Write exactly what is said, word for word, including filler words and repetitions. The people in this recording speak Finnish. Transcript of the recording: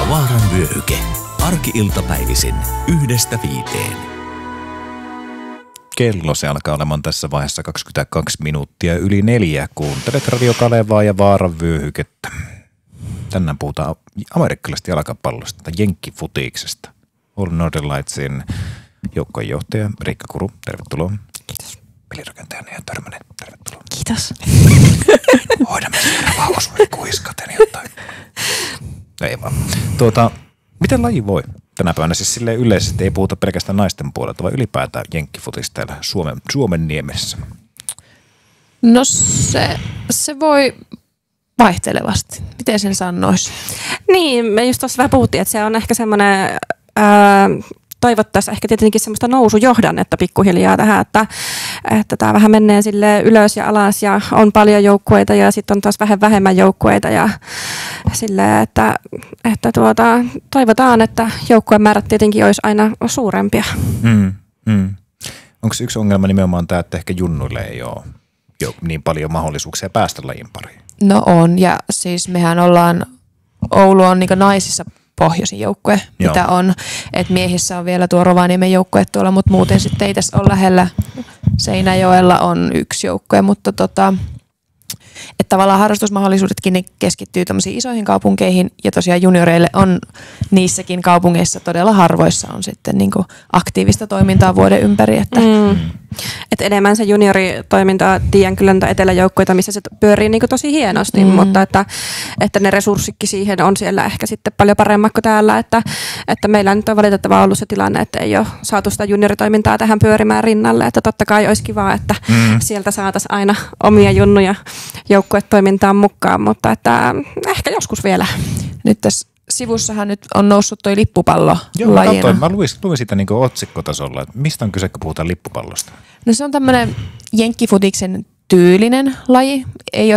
ja Vaaran vyöhyke. Arki-iltapäivisin yhdestä viiteen. Kello se alkaa olemaan tässä vaiheessa kaksikymmentäkaksi minuuttia yli neljä. Kuuntelet Radio Kalevaa ja Vaaran vyöhykettä. Tänään puhutaan amerikkalaisesta jalkapallosta tai jenkkifutiiksesta. All Northern Lightsin joukkueenjohtaja Riikka Kuru, tervetuloa. Kiitos. Pelirakentaja Nea Törmänen, tervetuloa. Kiitos. Hoidamme siellä vaan osuuden kuiskaten jotain. Ei vaan. Tuota, miten laji voi tänä päivänä? Siis silleen yleisesti ei puhuta pelkästään naisten puolelta, vaan ylipäätään jenkkifutista täällä Suomen, Suomen niemessä. No se, se voi vaihtelevasti. Miten sen sanoisi? Niin, me just tuossa vähän puhuttiin, että se on ehkä semmoinen, ää, toivottaisiin ehkä tietenkin semmoista nousujohdannetta pikkuhiljaa tähän, että, että tämä vähän menee sille ylös ja alas ja on paljon joukkueita ja sitten on taas vähän vähemmän joukkueita ja silleen, että, että tuota, toivotaan, että joukkueen määrät tietenkin olisi aina suurempia. Mm, mm. Onko yksi ongelma nimenomaan tämä, että ehkä junnuille ei ole jo niin paljon mahdollisuuksia päästä lajin pariin? No on, ja siis mehän ollaan, Oulu on niin naisissa pohjoisin joukkue, Joo. mitä on, että miehissä on vielä tuo Rovaniemen joukkue tuolla, mutta muuten sitten ei tässä ole lähellä. Seinäjoella on yksi joukkue, mutta tota, että tavallaan harrastusmahdollisuudetkin ne keskittyy tämmöisiin isoihin kaupunkeihin ja tosiaan junioreille on niissäkin kaupungeissa todella harvoissa on sitten niin kuin aktiivista toimintaa vuoden ympäri. Että Mm. Et enemmän se junioritoiminta, tiedän kyllä niitä eteläjoukkoita, missä se pyörii niin kuin tosi hienosti, mm. mutta että, että ne resurssikin siihen on siellä ehkä sitten paljon paremmat kuin täällä, että, että meillä nyt on valitettavaa ollut se tilanne, että ei ole saatu sitä junioritoimintaa tähän pyörimään rinnalle, että totta kai olisi kiva, että mm. sieltä saataisiin aina omia junnuja joukkuetoimintaan mukaan, mutta että ehkä joskus vielä. nyt tässä sivussahan nyt on noussut toi lippupallo Joo, mä lajina. katsoin, mä luin, luin sitä niin otsikkotasolla, että mistä on kyse, kun puhutaan lippupallosta? No se on tämmöinen jenkkifutiksen tyylinen laji. Ei ole